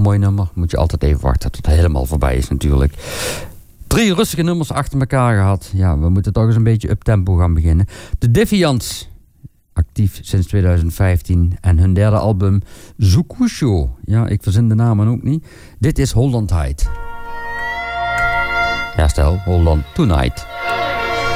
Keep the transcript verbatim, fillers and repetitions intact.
mooi nummer. Moet je altijd even wachten tot het helemaal voorbij is natuurlijk. Drie rustige nummers achter elkaar gehad. Ja, we moeten toch eens een beetje up-tempo gaan beginnen. De Deviants, actief sinds twintig vijftien. En hun derde album, Zukusho. Ja, ik verzin de namen ook niet. Dit is Hold On Tight. Ja, stel, Hold On Tonight.